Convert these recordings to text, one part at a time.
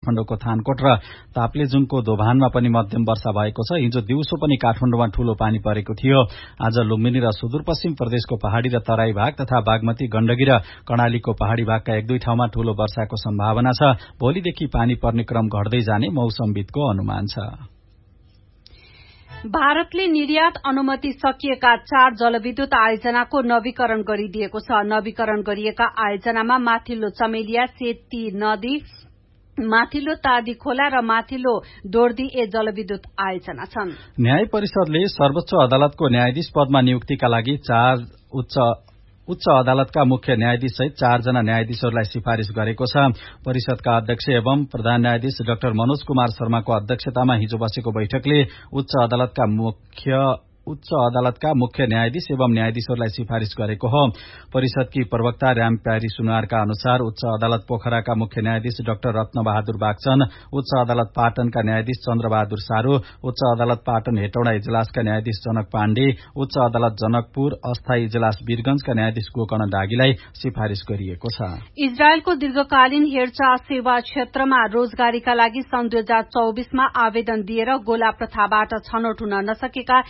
काठमाडौँको थानकोट र ताप्लेजुङको दोभानमा पनि मध्यम वर्षा भएको छ। हिजो दिउँसो पनि काठमाडौँमा ठूलो पानी परेको थियो। आज लुम्बिनी र सुदूरपश्चिम प्रदेशको पहाड़ी र तराई भाग तथा बागमती, गण्डकी र कर्णालीको पहाड़ी भागका एक दुई ठाउँमा ठूलो वर्षाको सम्भावना छ। भोलिदेखि पानी पर्ने क्रम घट्दै जाने मौसमविदको अनुमान छ। भारतले निर्यात अनुमति सकिएका 4 जलविद्युत आयोजनाको नवीकरण गरिदिएको छ। नवीकरण गरिएका आयोजनामा माथिल्लो चमेलिया सेती नदी, माथिल्लो तादी खोला र माथिल्लो दोर्दी जलविद्युत आयोजना छन्। न्याय परिषदले सर्वोच्च अदालतको न्यायाधीश पदमा नियुक्तिका लागि उच्च अदालतका मुख्य न्यायाधीश सहित 4 जना न्यायाधीशहरूलाई सिफारिश गरेको छ। परिषदका अध्यक्ष एवं प्रधान न्यायाधीश डाक्टर मनोज कुमार शर्माको अध्यक्षतामा हिजो बसेको बैठकले उच्च अदालतका मुख्य न्यायाधीश एवं न्यायाधीशहरूलाई सिफारिश गरेको हो। परिषदकी प्रवक्ता राम प्यारी सुनवारका अनुसार उच्च अदालत पोखराका मुख्य न्यायाधीश डाक्टर रत्नबहादुर बागचन, उच्च अदालत पाटनका न्यायाधीश चन्द्रबहादुर सारू, उच्च अदालत पाटन हेटौडा इजलासका न्यायाधीश जनक पाण्डे, उच्च अदालत जनकपुर अस्थायी इजलास वीरगंजका न्यायाधीश गोकर्ण डागीलाई सिफारिश गरिएको छ। इजरायलको दीर्घकालीन हेरचाह सेवा क्षेत्रमा रोजगारीका लागि सन् 2024 मा आवेदन दिएर गोला प्रथाबाट छनौट हुन नसकेका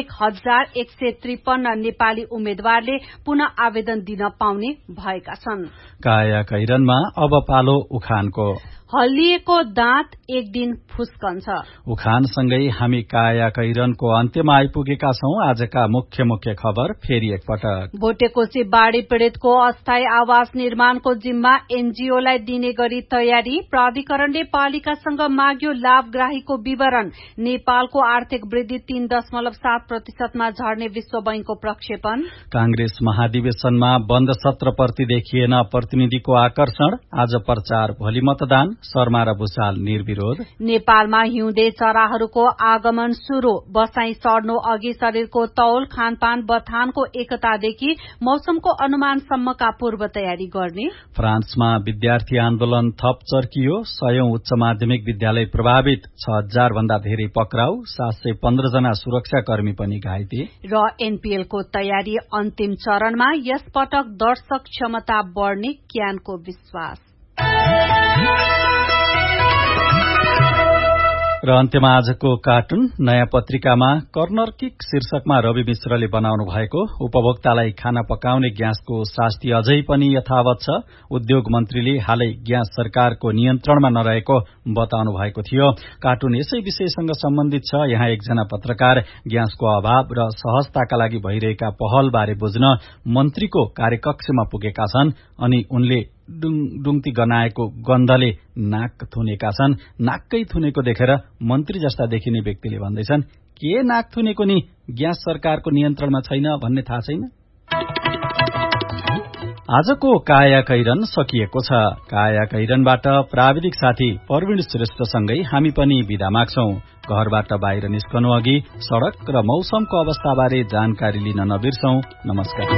1153 नेपाली उम्मेद्वारले पुनः आवेदन दिन पाउने भएका छन्। काया कैरनमा अब पालो उखानको। हल्लिएको दाँत एक दिन फुस्कन्छ। उखानसँगै हामी काया कैरनको अन्त्यमा आइपुगेका छौं। आजका मुख्य खबर फेरि एकपटक। भोटेकोशी बाढ़ी पीड़ितको अस्थायी आवास निर्माणको जिम्मा एनजीओलाई दिने गरी तयारी। प्राधिकरणले पालिकासँग माग्यो लाभग्राहीको विवरण। नेपालको आर्थिक वृद्धि 3.7% झर्ने विश्व बैंकको प्रक्षेपण। कांग्रेस महाधिवेशनमा बन्द सत्रप्रति देखिएन प्रतिनिधिको आकर्षण। आज प्रचार, भोलि मतदान। शर्मा र भुसाल निर्विरोध। नेपालमा हिउँदे चराहरूको आगमन शुरू। बसाई सर्नु अघि शरीरको तौल, खानपान, बथानको एकतादेखि मौसमको अनुमानसम्मका पूर्व तयारी गर्ने। फ्रान्समा विद्यार्थी आन्दोलन थप चर्कियो। 100औं उच्च माध्यमिक विद्यालय प्रभावित। 6000 भन्दा धेरै पक्राउ। 715 जना सुरक्षाकर्मी पनि घाइते। र एनपीएलको तयारी अन्तिम चरणमा। यस पटक दर्शक क्षमता बढ़ने क्यानको विश्वास। र अन्त्यमा आजको कार्टुन। नयाँ पत्रिकामा कर्नर किक शीर्षकमा रवि मिश्रले बनाउनु भएको उपभोक्तालाई खाना पकाउने ग्यासको शास्ति अझै पनि यथावत छ। उद्योग मन्त्रीले हालै ग्यास सरकारको नियन्त्रणमा नरहेको बताउनु भएको थियो। कार्टुन यसै विषयसँग सम्बन्धित छ। यहाँ एकजना पत्रकार ग्यासको अभाव र सहजताका लागि भइरहेका पहल बारे बुझ्न मन्त्रीको कार्यकक्षमा पुगेका छन् अनि उनले डुङ्ती गनाएको गन्धले नाक थुनेका छन्। नाक्कै थुनेको देखेर मन्त्री जस्ता देखिने व्यक्तिले भन्दैछन्, के नाक थुनेको नि ग्यास सरकारको नियन्त्रणमा छैन भन्ने थाहा छैन। आजको काया कैरन सकिएको छ। काया कैरनबाट प्राविधिक साथी प्रवीण श्रेष्ठसँगै हामी पनि बिदा माग्छौं। घरबाट बाहिर निस्कनु अघि सड़क र मौसमको अवस्थाबारे जानकारी लिन नबिर्सौं। नमस्कार।